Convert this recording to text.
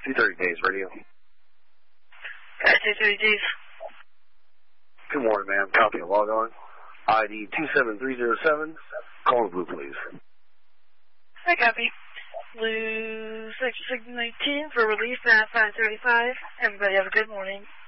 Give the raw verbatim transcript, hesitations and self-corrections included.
two thirty Days Radio. Got two thirty Days. Good morning, ma'am. Copy and log on. I D two seven three zero seven. Call the blue, please. I copy. Blue, section nineteen for release at five thirty-five. Everybody have a good morning.